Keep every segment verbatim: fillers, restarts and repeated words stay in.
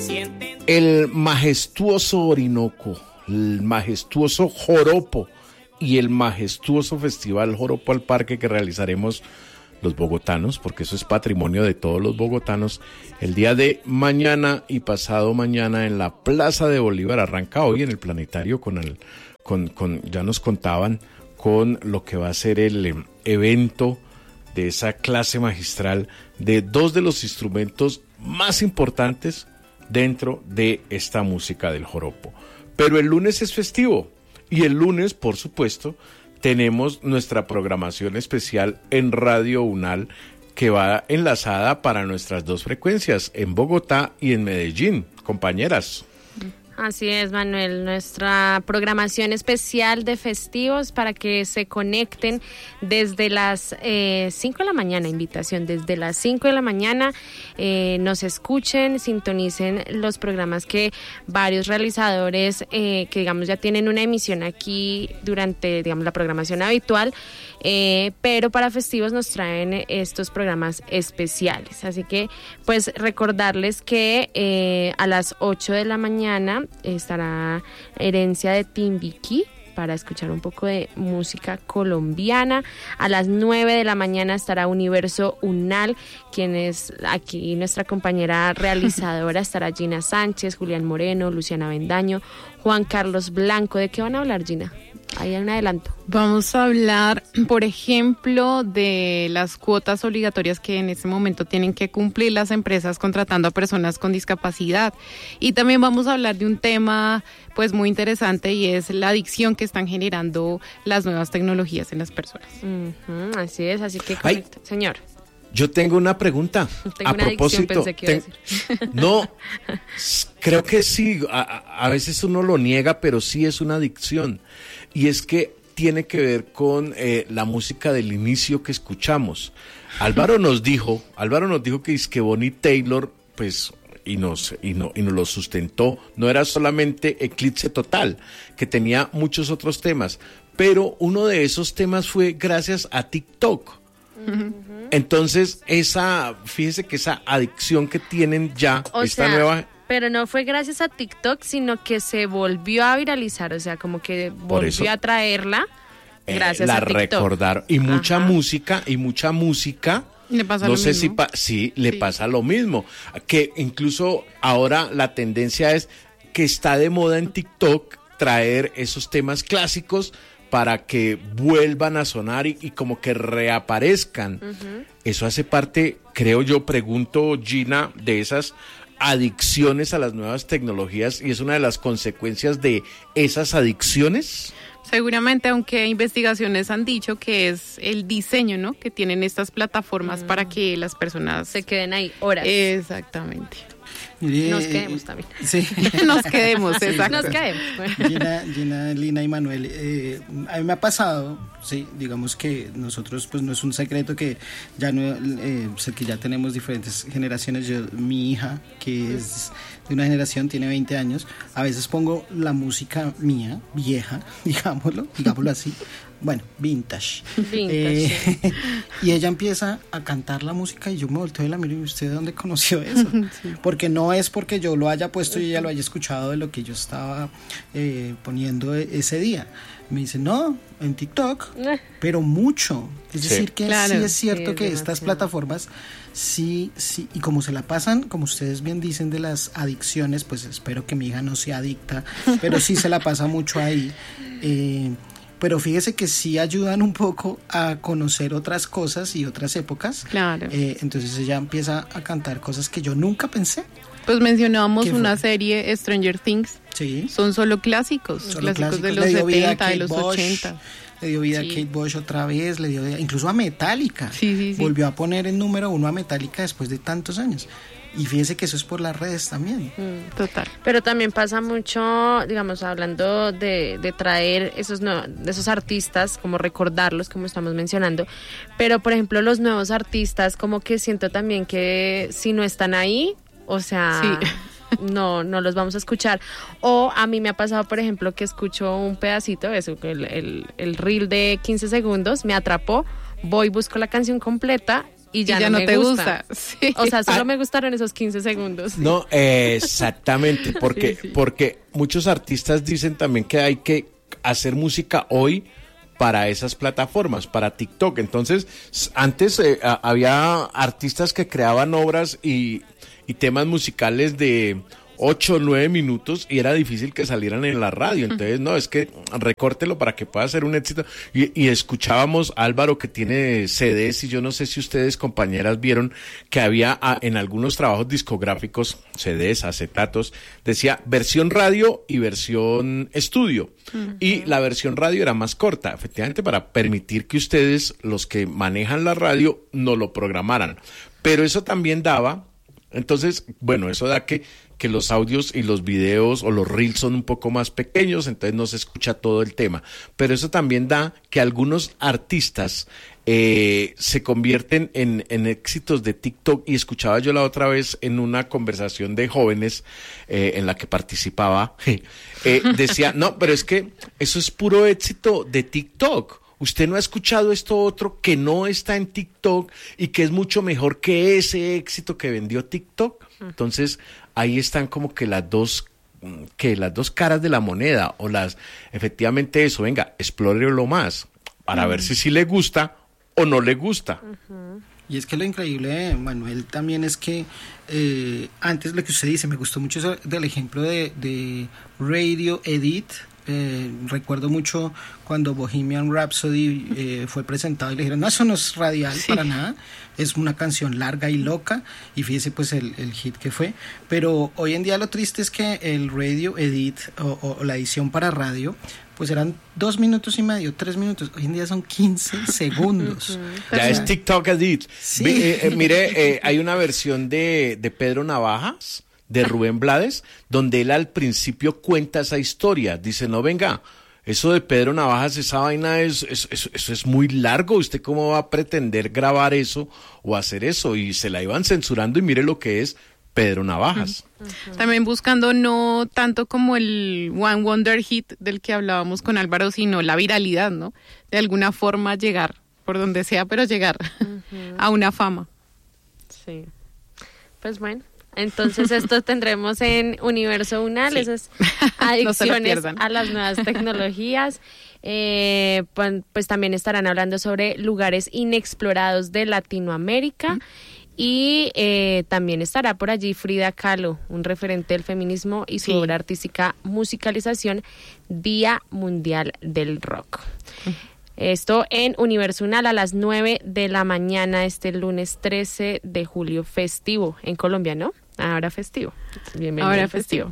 El majestuoso Orinoco, el majestuoso Joropo y el majestuoso Festival Joropo al Parque que realizaremos los bogotanos, porque eso es patrimonio de todos los bogotanos, el día de mañana y pasado mañana en la Plaza de Bolívar. Arranca hoy en el Planetario con el, con, con, ya nos contaban con lo que va a ser el eh, evento de esa clase magistral de dos de los instrumentos más importantes dentro de esta música del joropo. Pero el lunes es festivo y el lunes, por supuesto, tenemos nuestra programación especial en Radio Unal que va enlazada para nuestras dos frecuencias, en Bogotá y en Medellín. Compañeras. Así es, Manuel, nuestra programación especial de festivos para que se conecten desde las eh, cinco de la mañana, invitación desde las cinco de la mañana, eh, nos escuchen, sintonicen los programas que varios realizadores eh, que digamos ya tienen una emisión aquí durante digamos la programación habitual, eh, pero para festivos nos traen estos programas especiales, así que pues recordarles que eh, a las ocho de la mañana estará Herencia de Timbiquí para escuchar un poco de música colombiana. A las nueve de la mañana estará Universo Unal, quien es aquí nuestra compañera realizadora, estará Gina Sánchez, Julián Moreno, Luciana Bendaño, Juan Carlos Blanco. ¿De qué van a hablar, Gina? Ahí hay un adelanto. Vamos a hablar, por ejemplo, de las cuotas obligatorias que en este momento tienen que cumplir las empresas contratando a personas con discapacidad. Y también vamos a hablar de un tema pues muy interesante y es la adicción que están generando las nuevas tecnologías en las personas. Uh-huh, así es, así que Ay, señor. Yo tengo una pregunta. Tengo a una propósito. adicción, pensé que iba ten, a decir. No, creo que sí. A, a veces uno lo niega, pero sí es una adicción. Y es que tiene que ver con eh, la música del inicio que escuchamos. Álvaro nos dijo, Álvaro nos dijo que es que Bonnie Taylor, pues, y nos, y no, y nos lo sustentó, no era solamente Eclipse Total, que tenía muchos otros temas, pero uno de esos temas fue gracias a TikTok. Uh-huh. Entonces, esa, fíjese que esa adicción que tienen ya, o esta sea, nueva... Pero no fue gracias a TikTok, sino que se volvió a viralizar, o sea, como que volvió eso, a traerla gracias eh, la a TikTok. La recordaron. Y mucha Ajá. música, y mucha música... Le pasa no lo sé mismo. si pa- sí, le sí. pasa lo mismo. Que incluso ahora la tendencia es que está de moda en TikTok traer esos temas clásicos para que vuelvan a sonar y, y como que reaparezcan. Uh-huh. Eso hace parte, creo yo, pregunto, Gina, de esas adicciones a las nuevas tecnologías, y es una de las consecuencias de esas adicciones. Seguramente, aunque investigaciones han dicho que es el diseño, ¿no?, que tienen estas plataformas mm. para que las personas se queden ahí horas. Exactamente. Mire, nos quedemos también. Sí, nos quedemos, exacto. Nos quedemos. Gina, Gina, Lina y Manuel, eh, a mí me ha pasado, sí, digamos que nosotros, pues no es un secreto que ya no, eh, sé que ya tenemos diferentes generaciones. Yo, mi hija, que es de una generación, tiene veinte años, a veces pongo la música mía, vieja, digámoslo, digámoslo así. Bueno, vintage. Vintage. Eh, sí. Y ella empieza a cantar la música y yo me volteo y la miro y ¿usted de dónde conoció eso? Sí. Porque no es porque yo lo haya puesto y ella lo haya escuchado de lo que yo estaba eh, poniendo ese día. Me dice, no, en TikTok, pero mucho. Es sí. decir, que claro, sí es cierto sí, que es estas plataformas, sí, sí, y como se la pasan, como ustedes bien dicen, de las adicciones, pues espero que mi hija no sea adicta, pero sí se la pasa mucho ahí. Eh, Pero fíjese que sí ayudan un poco a conocer otras cosas y otras épocas. Claro. Eh, entonces ella empieza a cantar cosas que yo nunca pensé. Pues mencionábamos una serie, Stranger Things. Sí. Son solo clásicos, solo clásicos, clásicos de los setenta, de los Bush, ochenta. Le dio vida sí. a Kate Bush otra vez, le dio vida, incluso a Metallica. Sí, sí, sí. Volvió a poner en número uno a Metallica después de tantos años. Y fíjese que eso es por las redes también. Mm, total. Pero también pasa mucho, digamos, hablando de, de traer esos, no, de esos artistas, como recordarlos, como estamos mencionando. Pero, por ejemplo, los nuevos artistas, como que siento también que si no están ahí, o sea... Sí. no no los vamos a escuchar. O a mí me ha pasado, por ejemplo, que escucho un pedacito, eso, el, el, el reel de quince segundos, me atrapó, voy, busco la canción completa y ya, y ya no, no me te gusta. gusta. Sí. O sea, solo Ah. me gustaron esos quince segundos. No, eh, exactamente, porque, Sí, sí. porque muchos artistas dicen también que hay que hacer música hoy para esas plataformas, para TikTok. Entonces, s- antes eh, a- había artistas que creaban obras y, y temas musicales de ocho o nueve minutos y era difícil que salieran en la radio. Entonces, no, es que recórtelo para que pueda ser un éxito. Y, y escuchábamos a Álvaro que tiene C Ds y yo no sé si ustedes, compañeras, vieron que había ah, en algunos trabajos discográficos, C Ds, acetatos, decía versión radio y versión estudio. Uh-huh. Y la versión radio era más corta, efectivamente, para permitir que ustedes, los que manejan la radio, no lo programaran. Pero eso también daba, entonces, bueno, eso da que que los audios y los videos o los reels son un poco más pequeños, entonces no se escucha todo el tema. Pero eso también da que algunos artistas eh, se convierten en, en éxitos de TikTok. Y escuchaba yo la otra vez en una conversación de jóvenes eh, en la que participaba, eh, decía, no, pero es que eso es puro éxito de TikTok. Usted no ha escuchado esto otro que no está en TikTok y que es mucho mejor que ese éxito que vendió TikTok. Entonces, ahí están como que las dos, que las dos caras de la moneda, o las, efectivamente eso, venga, explórelo más, para uh-huh. ver si sí le gusta o no le gusta. Uh-huh. Y es que lo increíble, Manuel, también es que eh, antes lo que usted dice, me gustó mucho eso del ejemplo de, de Radio Edit. Eh, recuerdo mucho cuando Bohemian Rhapsody eh, fue presentado y le dijeron, no, eso no es radial, sí, para nada, es una canción larga y loca, y fíjese pues el, el hit que fue. Pero hoy en día lo triste es que el Radio Edit o, o la edición para radio pues eran dos minutos y medio, tres minutos, hoy en día son quince segundos. Ya o sea, es TikTok Edit. Sí. Eh, eh, mire, eh, hay una versión de, de Pedro Navajas, de Rubén Blades, donde él al principio cuenta esa historia. Dice, no, venga, eso de Pedro Navajas, esa vaina es, es, es, eso es muy largo. ¿Usted cómo va a pretender grabar eso o hacer eso? Y se la iban censurando y mire lo que es Pedro Navajas. Uh-huh. También buscando no tanto como el One Wonder Hit del que hablábamos con Álvaro, sino la viralidad, ¿no? De alguna forma llegar, por donde sea, pero llegar uh-huh. a una fama. Sí. Pues bueno. Entonces esto tendremos en Universo Unal, sí. Esas adicciones no a las nuevas tecnologías. Eh, pues, pues también estarán hablando sobre lugares inexplorados de Latinoamérica. ¿Mm? Y eh, también estará por allí Frida Kahlo, un referente del feminismo y su sí. obra artística Musicalización, Día Mundial del Rock. ¿Mm? Esto en Universo Unal a las nueve de la mañana este lunes trece de julio, festivo en Colombia, ¿no? Ahora festivo. Bienvenido. Ahora festivo.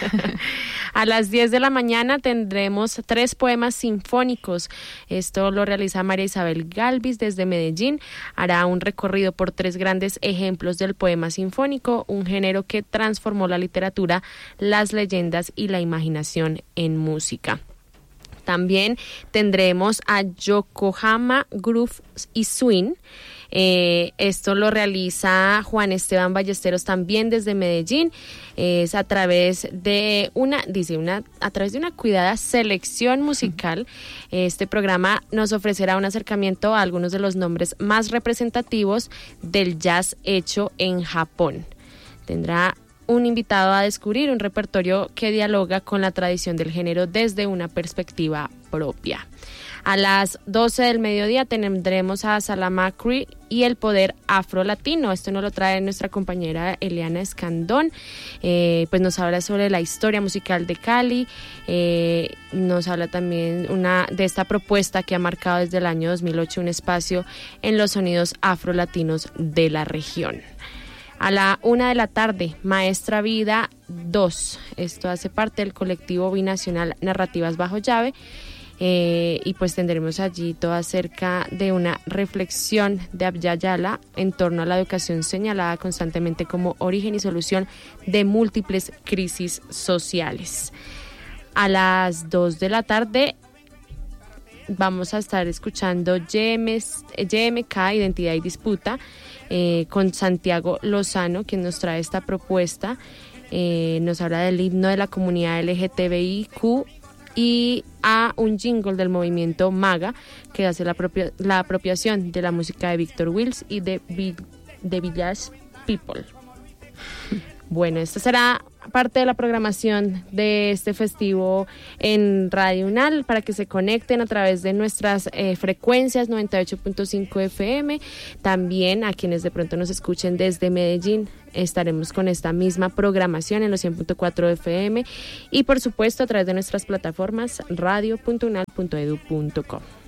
A las diez de la mañana tendremos tres poemas sinfónicos. Esto lo realiza María Isabel Galvis desde Medellín. Hará un recorrido por tres grandes ejemplos del poema sinfónico, un género que transformó la literatura, las leyendas y la imaginación en música. También tendremos a Yokohama Groove y Swing. Eh, esto lo realiza Juan Esteban Ballesteros también desde Medellín. Eh, es a través de una, dice una, a través de una cuidada selección musical. Este programa nos ofrecerá un acercamiento a algunos de los nombres más representativos del jazz hecho en Japón. Tendrá un invitado a descubrir un repertorio que dialoga con la tradición del género desde una perspectiva propia. A las doce del mediodía tendremos a Salama Cree y el poder afro-latino. Esto nos lo trae nuestra compañera Eliana Escandón. Eh, pues nos habla sobre la historia musical de Cali. Eh, nos habla también una de esta propuesta que ha marcado desde el año dos mil ocho un espacio en los sonidos afro-latinos de la región. A la una de la tarde, Maestra Vida dos. Esto hace parte del colectivo binacional Narrativas Bajo Llave. Eh, y pues tendremos allí todo acerca de una reflexión de Abya Yala en torno a la educación señalada constantemente como origen y solución de múltiples crisis sociales. A las dos de la tarde vamos a estar escuchando G M K, Identidad y Disputa, eh, con Santiago Lozano, quien nos trae esta propuesta. Eh, nos habla del himno de la comunidad L G T B I Q y a un jingle del movimiento MAGA que hace la, propia, la apropiación de la música de Víctor Wills y de, de Village People. Bueno, esta será parte de la programación de este festivo en Radio Unal para que se conecten a través de nuestras eh, frecuencias noventa y ocho punto cinco F M. También a quienes de pronto nos escuchen desde Medellín, estaremos con esta misma programación en los cien punto cuatro F M y por supuesto a través de nuestras plataformas radio punto unal punto edu punto co.